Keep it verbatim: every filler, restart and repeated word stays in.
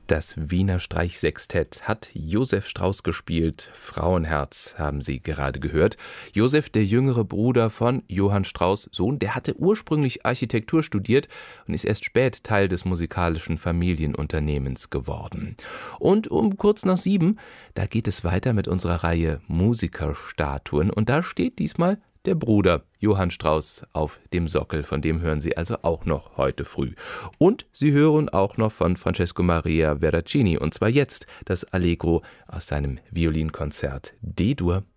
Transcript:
Das Wiener Streichsextett hat Josef Strauss gespielt. Frauenherz haben Sie gerade gehört. Josef, der jüngere Bruder von Johann Strauss' Sohn, der hatte ursprünglich Architektur studiert und ist erst spät Teil des musikalischen Familienunternehmens geworden. Und um kurz nach sieben, da geht es weiter mit unserer Reihe Musikerstatuen. Und da steht diesmal der Bruder Johann Strauss auf dem Sockel, von dem hören Sie also auch noch heute früh. Und Sie hören auch noch von Francesco Maria Veracini, und zwar jetzt das Allegro aus seinem Violinkonzert D-Dur.